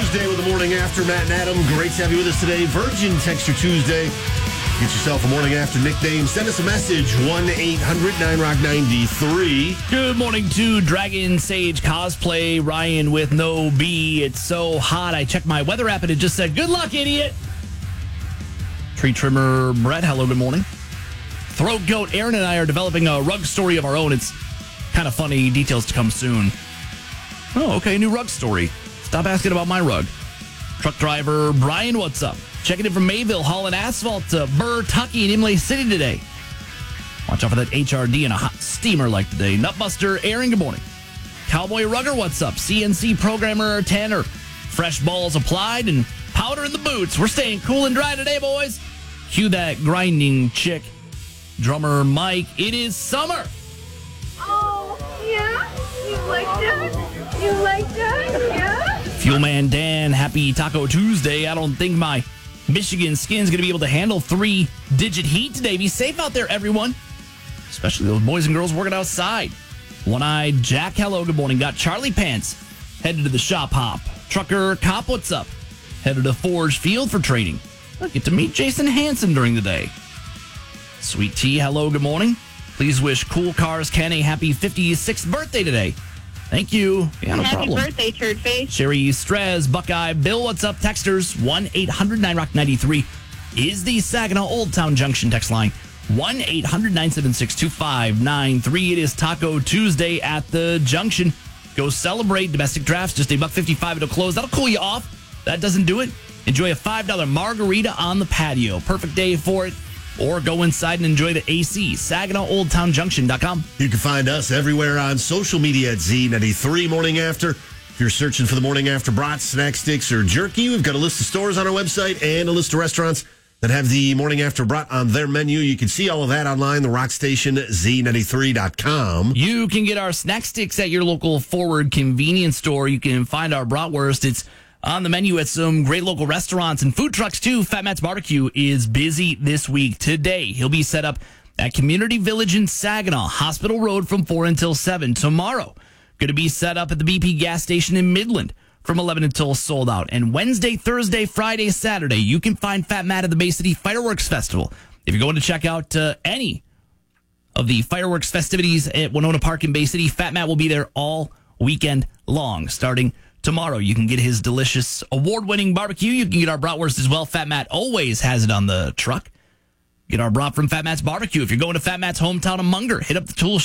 Tuesday with the Morning After. Matt and Adam, great to have you with us today. Virgin Texture Tuesday. Get yourself a Morning After nickname. Send us a message, 1-800-9ROCK-93. Good morning to Dragon Sage Cosplay, Ryan with no B. It's so hot. I checked my weather app and it just said, good luck, idiot. Tree Trimmer Brett, hello, good morning. Throat Goat Aaron and I are developing a rug story of our own. It's kind of funny. Details to come soon. Oh, okay, new rug story. Stop asking about my rug. Truck driver Brian, what's up? Checking in from Mayville, hauling asphalt to Burr, Tucky, and Imlay City today. Watch out for that HRD and a hot steamer like today. Nutbuster Aaron, good morning. Cowboy Rugger, what's up? CNC programmer Tanner. Fresh balls applied and powder in the boots. We're staying cool and dry today, boys. Cue that grinding chick. Drummer Mike, it is summer. Oh, yeah? You like that? You like that? Yeah? Fuelman Dan, happy Taco Tuesday. I don't think my Michigan skin's going to be able to handle 3-digit heat today. Be safe out there, everyone. Especially those boys and girls working outside. One-eyed Jack, hello, good morning. Got Charlie Pants headed to the shop hop. Trucker Cop, what's up? Headed to Forge Field for training. I'll get to meet Jason Hansen during the day. Sweet Tea, hello, good morning. Please wish Cool Cars Ken a happy 56th birthday today. Thank you. Yeah, no Happy problem. birthday, turd face. Sherry Strez, Buckeye, Bill, what's up? Texters, 1-800-9ROCK-93 is the Saginaw Old Town Junction text line. 1-800-976-2593. It is Taco Tuesday at the Junction. Go celebrate domestic drafts. Just $1.55 it'll close. That'll cool you off. That doesn't do it. Enjoy a $5 margarita on the patio. Perfect day for it. Or go inside and enjoy the AC. SaginawOldTownJunction.com. You can find us everywhere on social media at Z93 Morning After. If you're searching for the Morning After brats, snack sticks, or jerky, we've got a list of stores on our website and a list of restaurants that have the Morning After brat on their menu. You can see all of that online, the rock station, Z93.com. You can get our snack sticks at your local Forward convenience store. You can find our bratwurst. It's on the menu at some great local restaurants and food trucks, too. Fat Matt's Barbecue is busy this week. Today, he'll be set up at Community Village in Saginaw, Hospital Road from 4 until 7. Tomorrow, going to be set up at the BP gas station in Midland from 11 until sold out. And Wednesday, Thursday, Friday, Saturday, you can find Fat Matt at the Bay City Fireworks Festival. If you're going to check out any of the fireworks festivities at Winona Park in Bay City, Fat Matt will be there all weekend long, starting tomorrow. You can get his delicious award-winning barbecue. You can get our bratwurst as well. Fat Matt always has it on the truck. Get our brat from Fat Matt's Barbecue. If you're going to Fat Matt's hometown of Munger, hit up the tool